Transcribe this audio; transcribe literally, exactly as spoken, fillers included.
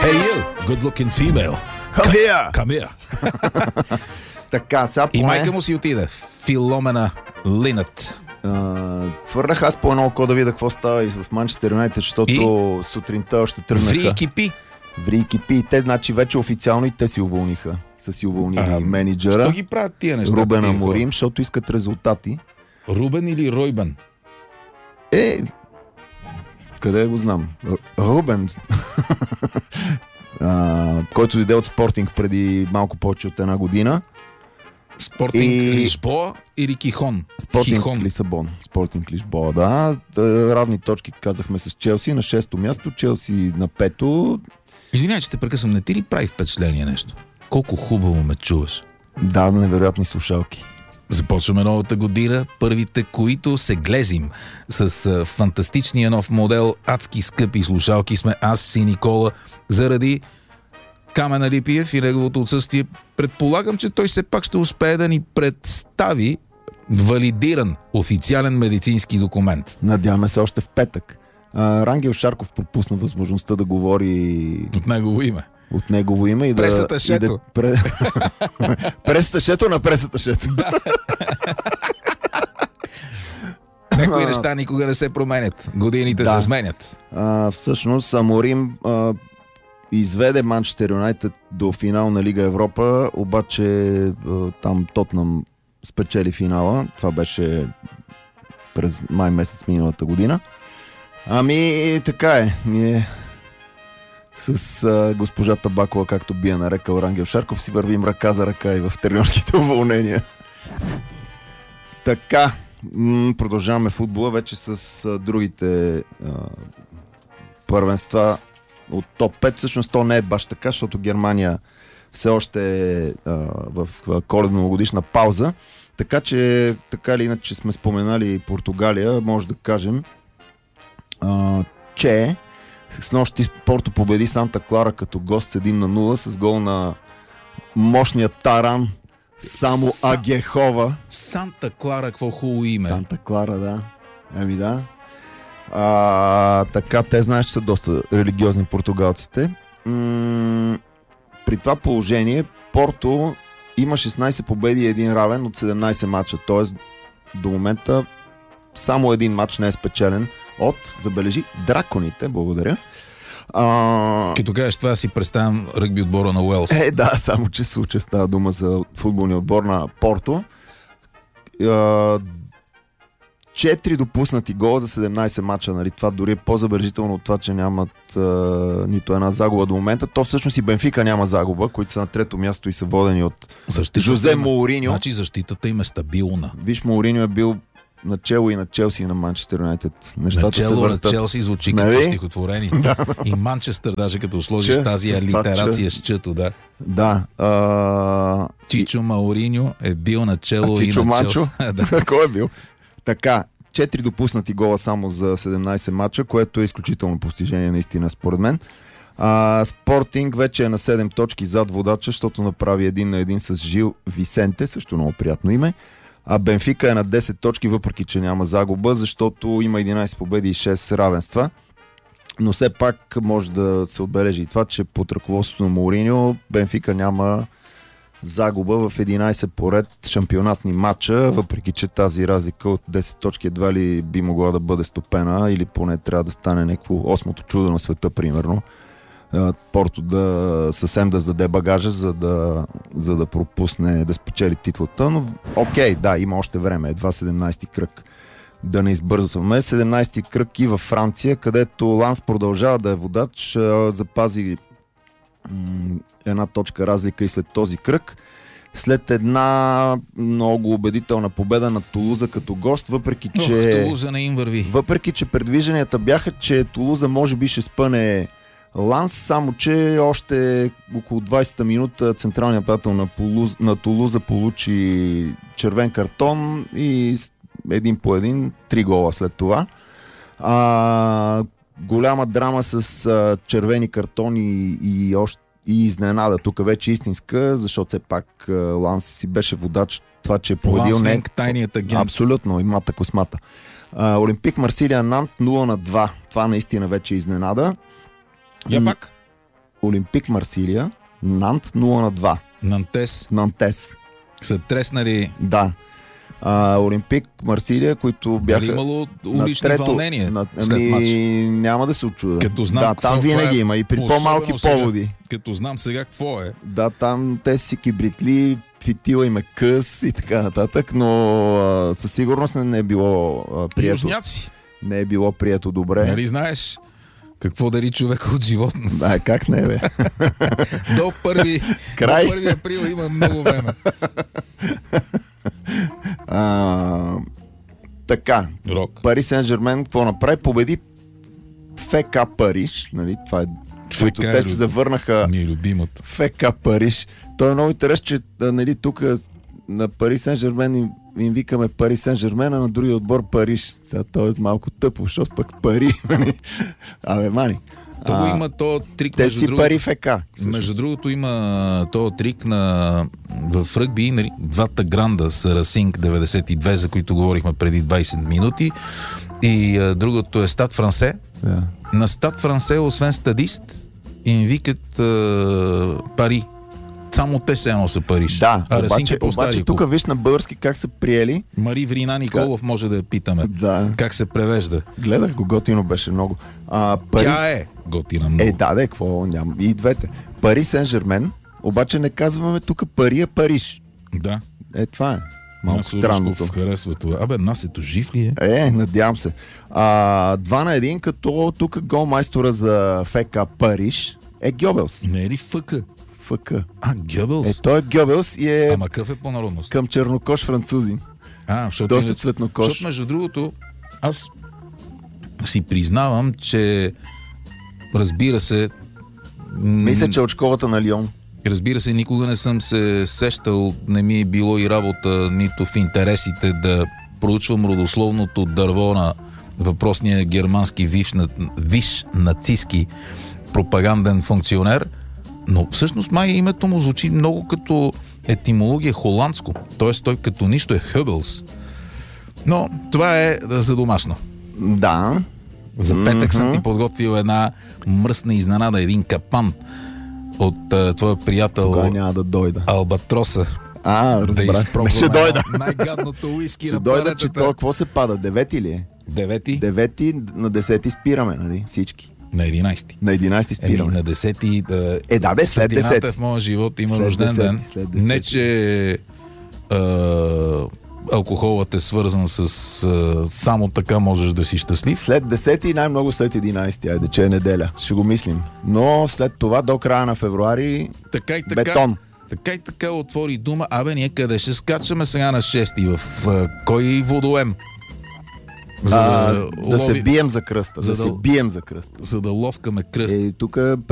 Hey you, good looking female. Come here! Come here. Така, сега И поне... майка му си отиде. Филомена Линът. Uh, фърнах аз по едно око да видя какво става и в Манчестър Юнайтед, защото и... сутринта още тръгнаха. Ври и кипи. Ври и кипи. Те, значи, вече официално и те си уволниха. Са си уволнили А, менеджера. Що ги правят тия неща? Рубен тия Аморим, хора? защото искат резултати. Рубен или Ройбен? Е, къде го знам? Р- Рубен, а, който дойде от Спортинг преди малко повече от една година. Спортинг И- Лишбоа или Кихон? Спортинг Хихон. Лисабон. Спортинг Лишбоа, да. Т- Равни точки казахме с Челси на шесто място, Челси на пето. Извинявай, че те прекъсвам. Не ти ли прави впечатление нещо? Колко хубаво ме чуваш. Да, невероятни слушалки. Започваме новата година, първите, които се глезим с а, фантастичния нов модел, адски скъпи слушалки сме аз и Никола, заради Камен Алипиев и неговото отсъствие. Предполагам, че той все пак ще успее да ни представи валидиран официален медицински документ. Надяваме се още в петък. А, Рангел Шарков пропусна възможността да говори От негово име. от негово име и да... Пресаташето. и да пре... Пресаташето на пресаташето. Някои неща никога не се променят. Годините Да. се сменят. А, всъщност Аморим а, изведе Манчестър Юнайтед до финал на Лига Европа, обаче а, там Тотнъм спечели финала. Това беше през май месец миналата година. Ами така е. Ние с а, госпожа Табакова, както би я нарекал Рангел Шарков, си вървим ръка за ръка и в треньорските уволнения. Така, м- продължаваме футбола вече с а, другите а, първенства от топ пет. Всъщност то не е баш така, защото Германия все още е а, в коледно-новогодишна пауза. Така че, така или иначе сме споменали Португалия, може да кажем, а, че с нощи Порто победи Санта Клара като гост с едно на нула с гол на мощния таран Само Са- Агехова. Санта Клара, какво хубаво име. Санта Клара, да. Еми да. А, така, те знаеш, че са доста религиозни португалците. М- при това положение Порто има шестнайсет победи и един равен от седемнайсет мача. Тоест до момента само един мач не е спечелен от, забележи, драконите. Благодаря. А... Като кажеш това, си представям ръгби отбора на Уелс. Е, да, само че случай става дума за футболния отбор на Порто. А, Четири допуснати гола за седемнайсет мача, нали? Това дори е по-забележително от това, че нямат а, нито една загуба до момента. То всъщност и Бенфика няма загуба, които са на трето място и са водени от Защитата Жозе им- Моуриньо. Значи защитата им е стабилна. Виж, Моуриньо е бил начело и на Челси и на Манчестър Юнайтед. Нещата се Начало на въртат. Челси звучи Нали? като стихотворение. И Манчестър, даже като сложиш Че, тази с това, алитерация че- с чето, да. Да. А... Чичо Мауриньо е бил начало А и Чичо на Манчо? Челси. Да. Кой е бил? Така, четири допуснати гола само за седемнайсет мача, което е изключително постижение наистина според мен. А, Спортинг вече е на седем точки зад водача, защото направи един на един с Жил Висенте, също много приятно име. А Бенфика е на десет точки, въпреки че няма загуба, защото има единайсет победи и шест равенства. Но все пак може да се отбележи и това, че под ръководството на Моуриньо Бенфика няма загуба в единайсет поред шампионатни матча, въпреки че тази разлика от десет точки едва ли би могла да бъде стопена или поне трябва да стане някакво осмото чудо на света, примерно. А, Порто да съвсем да зададе багажа, за да, за да пропусне да спечели титлата, но окей, да, има още време, едва седемнайсети кръг. Да не избързваме. седемнайсети кръг и във Франция, където Ланс продължава да е водач, а, запази м- една точка разлика и след този кръг. След една много убедителна победа на Тулуза като гост, въпреки че, Ох, Тулуза не им върви. въпреки че предвижданията бяха, че Тулуза може би ще спъне Ланс, само че още около двайсета минута централният нападател на, Полуз, на Тулуза получи червен картон и с- един по един, три гола след това. А, голяма драма с а, червени картони и още и изненада. Тук вече истинска, защото все пак а, Ланс си беше водач. Това, че е победил не... Ланс тайният агент. Абсолютно, и мата космата. А, Олимпик Марсилия Нант нула на два. Това наистина вече е изненада. Я пак. Олимпик Марсилия, Нант нула на два. Нантес Нантес. са треснали. Да. А, Олимпик Марсилия, които бяха... Дали имало на улични трето, вълнения на, след ами, матч? няма да се очуда. Като знам да, там какво винаги е, има и при особено по-малки сега, поводи. Като знам сега какво е. Да, там те си кибритли, фитила им е къс и така нататък, но а, със сигурност не е било а, прието. Южняци. Не е било прието добре. Нали знаеш какво дари човека от животност? Да, как не бе? До първи, Край. до първи април има много време. а, така, Рок. Пари Сен-Жермен какво направи? Победи ФК Париж, нали? Това е, които е те се завърнаха ми е любимото. ФК Париж. Той е много интересно, че нали, тук на Пари Сен-Жермен им, им викаме Пари Сен-Жермен, а на другия отбор Париж. Сега той е малко тъпо, защото пък Пари. Абе, мани. То го А, има то трик. Те между си другото- Пари ФК. Между другото има този трик на в ръгби, нали, двата гранда са Расинг деветдесет и две, за които говорихме преди двайсет минути, и а, другото е Стад Франсе. Да. На Стад Франсе, освен стадист, им викат а, Пари. Само те се едно са Париж. Да, а Расинг обаче, е по-стари обаче клуб. тук виж на български как са приели. Мари Врина Николов може да я питаме. Да, Как се превежда? гледах го, готино беше много. А, Пари... Тя е готина много. Е, да, да, какво няма. И двете. Пари Сен-Жермен, обаче не казваме тук Пари, а Париж. Да. Е, това е. Малко Нас странното. Русков харесва това. Абе, Насето жив ли е? Е, надявам се. А, два на един, като тук голмайстора за ФК Париж е Гьобелс. Не е ли фъка? ФК. А, Гьобелс? Е, той е Гьобелс и е Ама какъв е по народност? към чернокош французин. А, защото Доста иначе- цветнокош. Защото, между другото, аз си признавам, че разбира се, м, Мисля, че е от школата на Лион. разбира се, никога не съм се сещал, не ми е било и работа, нито в интересите да проучвам родословното дърво на въпросния германски виш, на- виш нацистски пропаганден функционер, но всъщност май името му звучи много като етимология холандско, т.е. той като нищо е Хъбълс. Но това е за домашно. Да. За петък съм Мгм. ти подготвил една мръсна изненада, един капан от а, твоя приятел Тогава няма да дойда. Албатроса. А, Да разбрах. изпробваме Ще дойда. най-гадното уиски Ще на дойда, че планетата. то какво се пада? Девети ли е? Девети Девети на десети спираме, нали? Всички. на единайсти. На единайсти Еми, спираме. на десети да... Е, да, бе, след светлината десети. в моя живот има След рожден десети, ден. след десети. Не, че а, алкохолът е свързан с а, само така можеш да си щастлив. След десети и най-много след единайсети, айде, че е неделя. Ще го мислим. Но след това до края на февруари Така и така. бетон. Така и така отвори дума. Абе, ние къде ще скачаме сега на шести? В а, кой водоем? За А, да, да се лови- бием за кръста. за Да да- се бием за кръста. за да ловкаме кръст. Е, тук